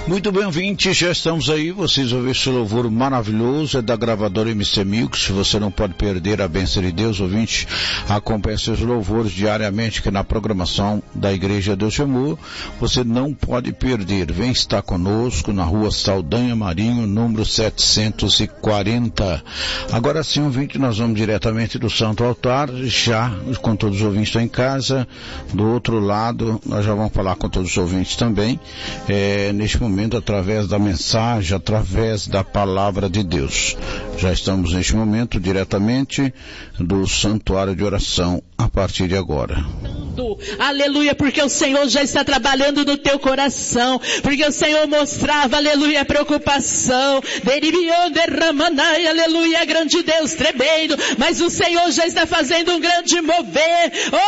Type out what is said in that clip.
Muito bem, ouvintes, já estamos aí, vocês ouviram esse louvor maravilhoso, é da gravadora MC Mix, você não pode perder a bênção de Deus, ouvinte, acompanhe esses louvores diariamente, que na programação da Igreja Deus Chamou, você não pode perder, vem estar conosco na rua Saldanha Marinho, número 740. Agora sim, ouvinte, nós vamos diretamente do Santo Altar, já com todos os ouvintes estão em casa, do outro lado, nós já vamos falar com todos os ouvintes também, neste momento, através da mensagem, através da palavra de Deus. Já estamos neste momento diretamente do santuário de oração a partir de agora. Aleluia, porque o Senhor já está trabalhando no teu coração, porque o Senhor mostrava, aleluia, preocupação, aleluia, grande Deus tremendo, mas o Senhor já está fazendo um grande mover.